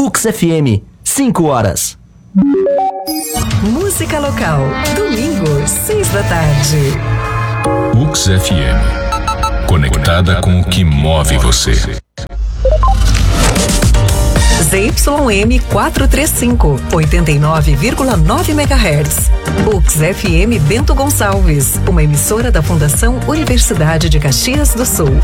UX FM, 5 horas. Música local, domingo, 6 da tarde. UX FM, conectada com o que move você. ZYM 435, 89,9 MHz. UX FM Bento Gonçalves, uma emissora da Fundação Universidade de Caxias do Sul.